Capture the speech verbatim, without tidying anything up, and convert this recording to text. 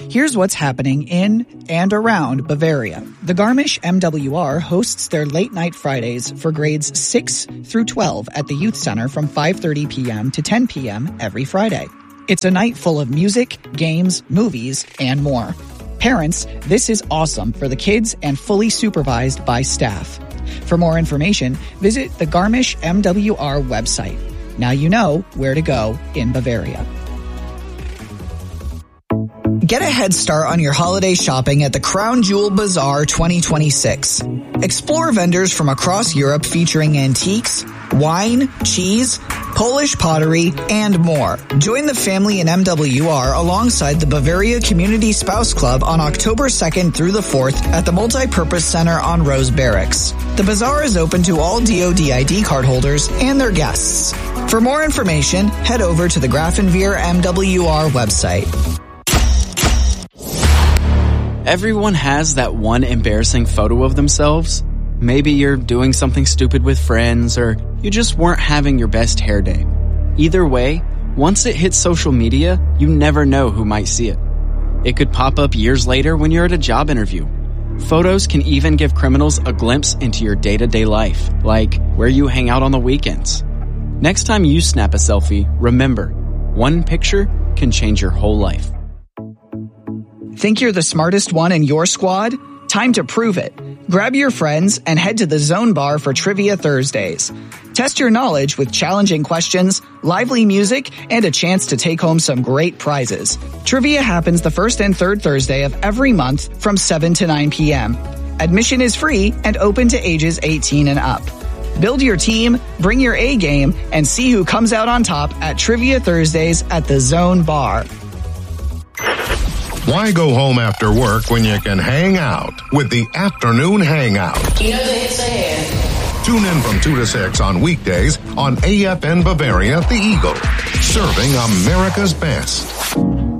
Here's what's happening in and around Bavaria. The Garmisch M W R hosts their Late Night Fridays for grades six through twelve at the Youth Center from five thirty p.m. to ten p.m. every Friday. It's a night full of music, games, movies, and more. Parents, this is awesome for the kids and fully supervised by staff. For more information, visit the Garmisch M W R website. Now you know where to go in Bavaria. Get a head start on your holiday shopping at the Crown Jewel Bazaar twenty twenty-six. Explore vendors from across Europe featuring antiques, wine, cheese, Polish pottery, and more. Join the family in M W R alongside the Bavaria Community Spouse Club on October second through the fourth at the Multipurpose Center on Rose Barracks. The bazaar is open to all D O D I D card holders and their guests. For more information, head over to the Grafenwehr M W R website. Everyone has that one embarrassing photo of themselves. Maybe you're doing something stupid with friends, or you just weren't having your best hair day. Either way, once it hits social media, you never know who might see it. It could pop up years later when you're at a job interview. Photos can even give criminals a glimpse into your day-to-day life, like where you hang out on the weekends. Next time you snap a selfie, remember, one picture can change your whole life. Think you're the smartest one in your squad? Time to prove it. Grab your friends and head to the Zone Bar for Trivia Thursdays. Test your knowledge with challenging questions, lively music, and a chance to take home some great prizes. Trivia happens the first and third Thursday of every month from seven to nine p.m. Admission is free and open to ages eighteen and up. Build your team, bring your A game, and see who comes out on top at Trivia Thursdays at the Zone Bar. Why go home after work when you can hang out with the Afternoon Hangout? You know the hits ahead. Tune in from two to six on weekdays on A F N Bavaria, The Eagle, serving America's best.